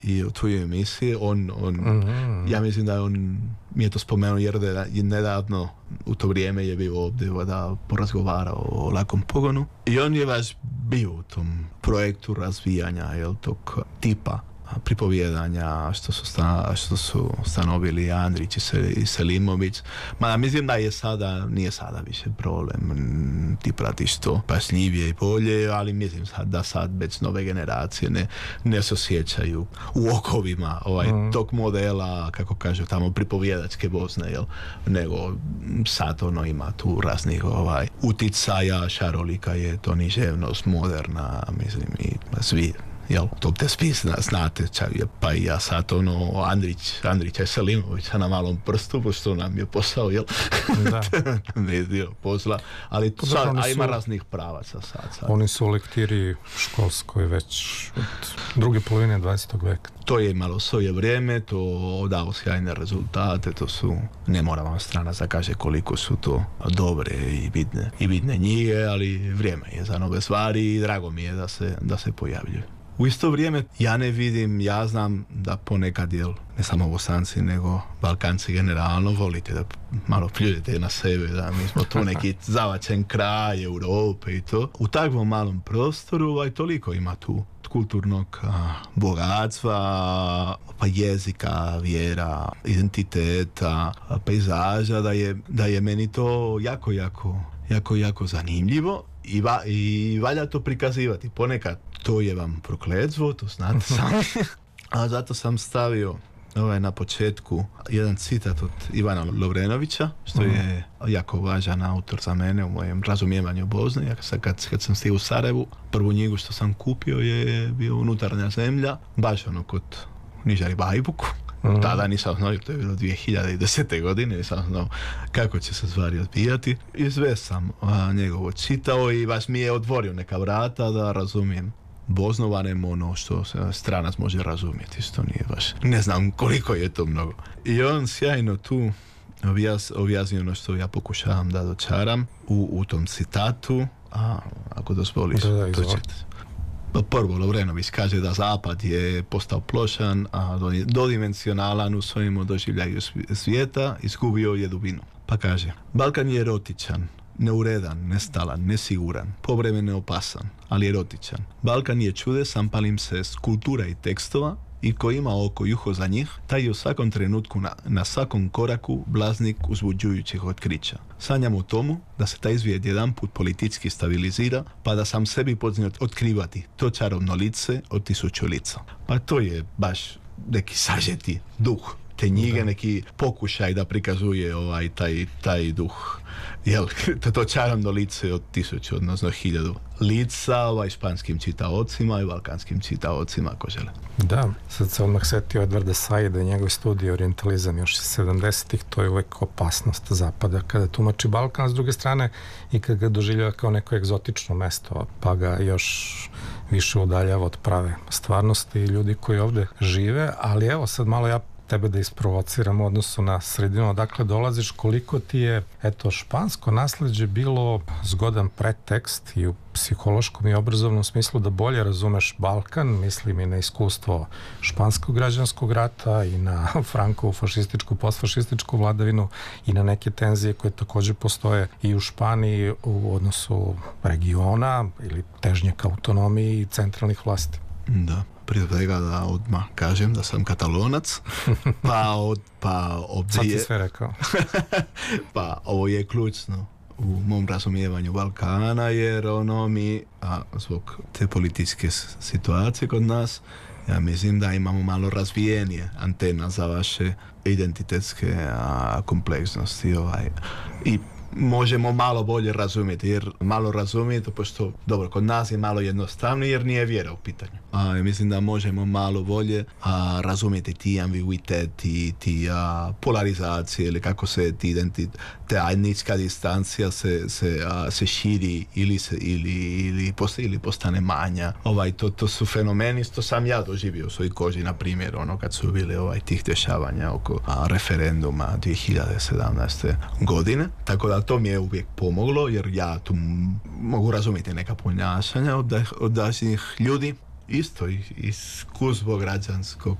i u tvojoj emisiji. Ja mislim da on mi je to spomenuo jer da je nedavno u to vrijeme je bio ovdje da porazgovarao o lakom pogonu i on je baš bio u tom projektu razvijanja tog tipa pripovjedanja što su stanovili Andrić i Selimović. Mislim da nije sada više problem ti pratiš to pažljivije i bolje, ali mislim da sad već nove generacije ne se osjećaju u okovima tog modela, kako kažu tamo, pripovjedačke Bosne, nego sad ima tu raznih uticaja, šarolika je to književnost moderna, mislim, i svi to te svi znate, pa i ja sad Andrića i Selimovića na malom prstu, pošto nam je posao, ne dio posla, ali to ima raznih pravaca sad. Oni su u lektiri školskoj već od druge polovine 20. veka. To je imalo svoje vrijeme, to dao sjajne rezultate, to su, ne mora vam strana da kaže koliko su to dobre i bitne knjige, ali vrijeme je za nove stvari i drago mi je da se pojavljuju. U isto vrijeme ja znam da ponekad, ne samo Bosanci, nego Balkanci generalno volite da malo pljujete na sebe, da mi smo tu neki zavačen kraj Europe i to. U takvom malom prostoru toliko ima tu kulturnog bogatstva, pa jezika, vjera, identiteta, pejzaža, da je meni to jako zanimljivo i valja to prikazivati. Ponekad to je vam prokletstvo, to znate sami. A zato sam stavio na početku jedan citat od Ivana Lovrenovića, što je jako važan autor za mene u mojem razumijevanju Bosne. Kad sam stigao u Sarajevu, prvu knjigu što sam kupio je bio Unutarnja zemlja, baš kod knjižari Bajbuku. Tada nisam znao, to je bilo 2010. godine, nisam znao kako će se stvari odvijati. I sve sam njegovo čitao i baš mi je otvorio neka vrata da razumijem Bosnu, barem ono što stranac može razumjeti, isto nije baš. Ne znam koliko je to mnogo. I on sjajno tu objasnio ono što ja pokušavam da dočaram u tom citatu, ako dozvoliš, to ćete. Prvo, Lovrenović kaže da Zapad je postao plošan, a dodimensionalan u svojim doživljaju svijeta, izgubio je dubinu. Pa kaže, Balkan je erotičan, neuredan, nestalan, nesiguran, povremeno opasan, ali erotičan. Balkan je čudesan palimpsest kultura i tekstova i ko ima oko i uho za njih, taj je u svakom trenutku na svakom koraku blaznik uzbuđujućih otkrića. Sanjam o tomu da se taj svijet jedan put politički stabilizira, pa da sam sebi počne otkrivati to čarobno lice od 1000 lica. Pa to je baš neki sažeti duh te knjige, neki pokušaj da prikazuje taj duh. To čarobno lice od 1000, odnosno 1000 lica španskim čitaocima i balkanskim čitaocima, ako žele. Da, sad se odmah setio Edvarda Saida i njegove studije Orientalizam još 70-ih, to je uvek opasnost Zapada kada tumači Balkan, s druge strane i kada ga doživljava kao neko egzotično mesto, pa ga još više udaljava od prave stvarnosti i ljudi koji ovde žive, ali evo sad malo ja tebe da isprovociram u odnosu na sredinu odakle dolaziš, koliko ti je špansko nasleđe bilo zgodan pretekst i u psihološkom i obrazovnom smislu da bolje razumeš Balkan, mislim i na iskustvo španskog građanskog rata i na Frankovu fašističku, postfašističku vladavinu i na neke tenzije koje također postoje i u Španiji u odnosu regiona ili težnje ka autonomiji i centralnih vlasti. Da. Prije svega da odmah kažem da sam Katalonac, sad si sve rekao. Pa ovo je ključno u mom razumijevanju Balkana, jer mi zbog te političke situacije kod nas, ja mislim da imamo malo razvijenije antena za vaše identitetske kompleksnosti i možemo malo bolje razumjeti, jer malo razumjeti, pošto dobro, kod nas je malo jednostavno jer nije vjera u pitanju. Mislim da možemo malo bolje razumjeti ti ambiguiteti, ti polarizacije ili kako se ta etnička distancija se širi ili postane manja. To su fenomeni, što sam ja doživio u svojoj koži, na primjer, kad su bile tih dešavanja oko referenduma 2017. godine. Tako da to mi je uvijek pomoglo, jer ja tu mogu razumjeti neka ponašanja od dažnjih ljudi isto iskustvo građansko